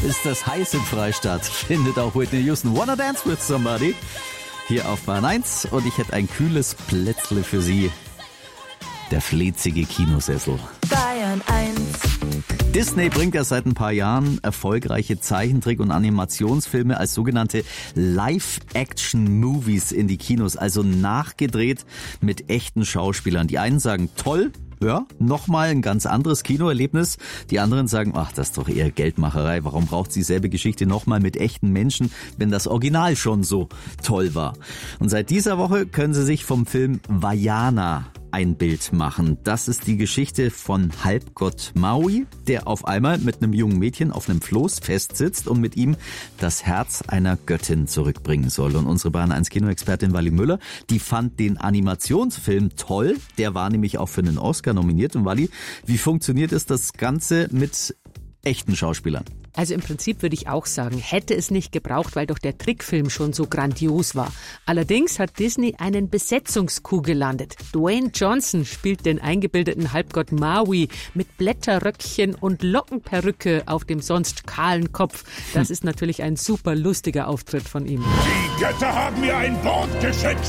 ist das heiß im Freistaat. Findet auch Whitney Houston. Wanna Dance with Somebody? Hier auf Bayern 1. Und ich hätte ein kühles Plätzle für Sie. Der fletzige Kinosessel. Bayern 1. Disney bringt ja seit ein paar Jahren erfolgreiche Zeichentrick- und Animationsfilme als sogenannte Live-Action-Movies in die Kinos, also nachgedreht mit echten Schauspielern. Die einen sagen toll, ja, nochmal ein ganz anderes Kinoerlebnis. Die anderen sagen, ach, das ist doch eher Geldmacherei. Warum braucht sie dieselbe Geschichte nochmal mit echten Menschen, wenn das Original schon so toll war? Und seit dieser Woche können Sie sich vom Film Vaiana ein Bild machen. Das ist die Geschichte von Halbgott Maui, der auf einmal mit einem jungen Mädchen auf einem Floß festsitzt und mit ihm das Herz einer Göttin zurückbringen soll. Und unsere Bayern 1 Kinoexpertin Wally Müller, die fand den Animationsfilm toll. Der war nämlich auch für einen Oscar nominiert. Und Wally, wie funktioniert es das Ganze mit echten Schauspielern? Also im Prinzip würde ich auch sagen, hätte es nicht gebraucht, weil doch der Trickfilm schon so grandios war. Allerdings hat Disney einen Besetzungscoup gelandet. Dwayne Johnson spielt den eingebildeten Halbgott Maui mit Blätterröckchen und Lockenperücke auf dem sonst kahlen Kopf. Das ist natürlich ein super lustiger Auftritt von ihm. Die Götter haben mir ein Wort geschickt.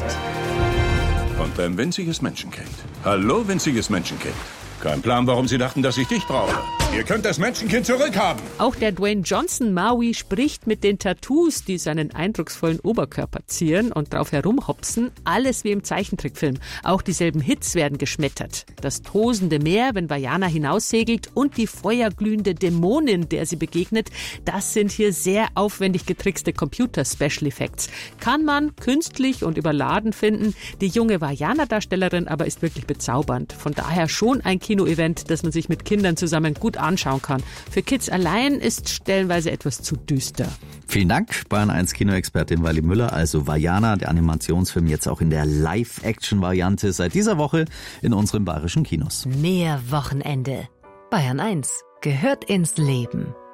Und ein winziges Menschenkind. Hallo, winziges Menschenkind. Kein Plan, warum Sie dachten, dass ich dich brauche. Ihr könnt das Menschenkind zurückhaben. Auch der Dwayne Johnson Maui spricht mit den Tattoos, die seinen eindrucksvollen Oberkörper zieren und drauf herumhopsen. Alles wie im Zeichentrickfilm. Auch dieselben Hits werden geschmettert. Das tosende Meer, wenn Vaiana hinaussegelt, und die feuerglühende Dämonin, der sie begegnet, das sind hier sehr aufwendig getrickste Computer-Special Effects. Kann man künstlich und überladen finden. Die junge Vaiana-Darstellerin aber ist wirklich bezaubernd. Von daher schon ein Kino-Event, das man sich mit Kindern zusammen gut anschauen kann. Für Kids allein ist stellenweise etwas zu düster. Vielen Dank, Bayern 1 Kinoexpertin Wally Müller. Also Vaiana, der Animationsfilm, jetzt auch in der Live-Action-Variante seit dieser Woche in unseren bayerischen Kinos. Mehr Wochenende. Bayern 1 gehört ins Leben.